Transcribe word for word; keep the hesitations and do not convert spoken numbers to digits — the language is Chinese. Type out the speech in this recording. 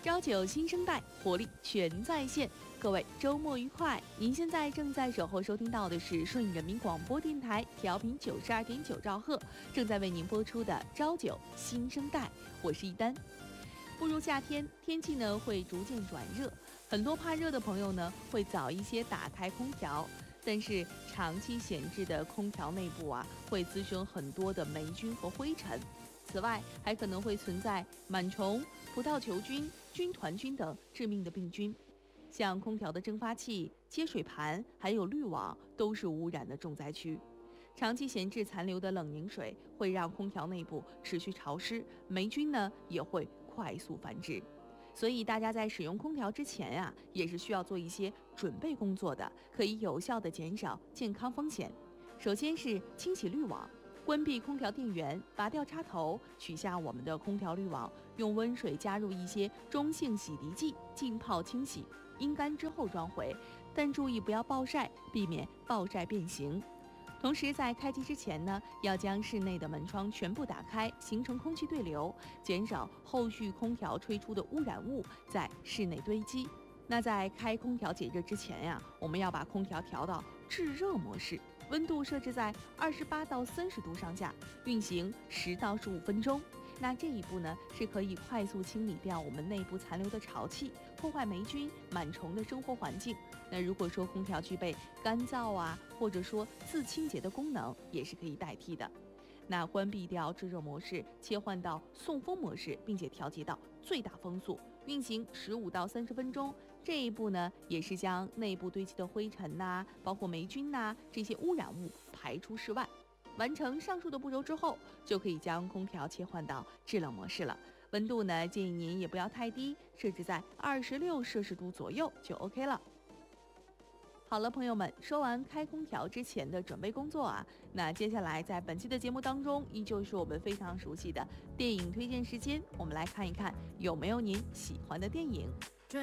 朝九新生代，活力全在线。各位周末愉快！您现在正在守候收听到的是顺义人民广播电台调频九十二点九兆赫，正在为您播出的朝九新生代，我是一丹。步入夏天，天气呢会逐渐转热，很多怕热的朋友呢会早一些打开空调，但是长期闲置的空调内部啊会滋生很多的霉菌和灰尘。此外，还可能会存在螨虫、葡萄球菌、军团菌等致命的病菌。像空调的蒸发器、接水盘还有滤网都是污染的重灾区。长期闲置残留的冷凝水会让空调内部持续潮湿，霉菌呢也会快速繁殖。所以大家在使用空调之前呀、啊，也是需要做一些准备工作的，可以有效的减少健康风险。首先是清洗滤网。关闭空调电源，拔掉插头，取下我们的空调滤网，用温水加入一些中性洗涤剂浸泡清洗，阴干之后装回，但注意不要暴晒，避免暴晒变形。同时在开机之前呢，要将室内的门窗全部打开，形成空气对流，减少后续空调吹出的污染物在室内堆积。那在开空调解热之前呀、啊，我们要把空调调到制热模式，温度设置在二十八到三十度上下，运行十到十五分钟。那这一步呢，是可以快速清理掉我们内部残留的潮气，破坏霉菌、螨虫的生活环境。那如果说空调具备干燥啊，或者说自清洁的功能，也是可以代替的。那关闭掉制热模式，切换到送风模式，并且调节到最大风速，运行十五到三十分钟。这一步呢，也是将内部堆积的灰尘呐、啊，包括霉菌呐、啊、这些污染物排出室外。完成上述的步骤之后，就可以将空调切换到制冷模式了。温度呢，建议您也不要太低，设置在二十六摄氏度左右就 OK 了。好了，朋友们，说完开空调之前的准备工作啊，那接下来在本期的节目当中，依旧是我们非常熟悉的电影推荐时间。我们来看一看有没有您喜欢的电影。